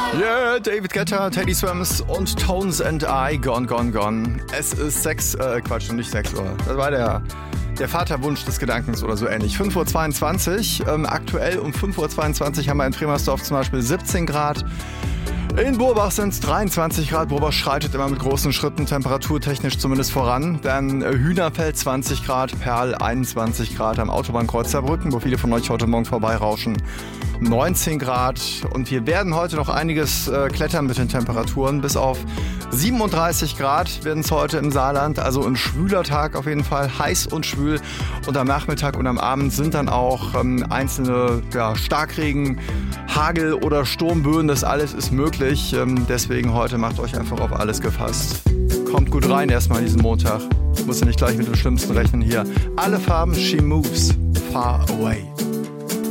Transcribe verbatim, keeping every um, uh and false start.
Yeah, David Guetta, Teddy Swims und Tones and I, Gone, Gone, Gone. Es ist sechs, äh, Quatsch, nicht sechs Uhr. Das war der, der Vaterwunsch des Gedankens oder so ähnlich. fünf Uhr zweiundzwanzig, ähm, aktuell um fünf Uhr zweiundzwanzig haben wir in Fremersdorf zum Beispiel siebzehn Grad. In Burbach sind es dreiundzwanzig Grad. Burbach schreitet immer mit großen Schritten temperaturtechnisch zumindest voran. Dann Hühnerfeld zwanzig Grad, Perl einundzwanzig Grad, am Autobahnkreuz Saarbrücken, wo viele von euch heute Morgen vorbeirauschen, neunzehn Grad. Und wir werden heute noch einiges äh, klettern mit den Temperaturen. Bis auf siebenunddreißig Grad werden es heute im Saarland. Also ein schwüler Tag auf jeden Fall, heiß und schwül. Und am Nachmittag und am Abend sind dann auch ähm, einzelne ja, Starkregen, Hagel oder Sturmböen. Das alles ist möglich. Ähm, deswegen heute macht euch einfach auf alles gefasst. Kommt gut rein erstmal diesen Montag. Muss ja nicht gleich mit dem Schlimmsten rechnen hier. Alle Farben, She Moves Far Away.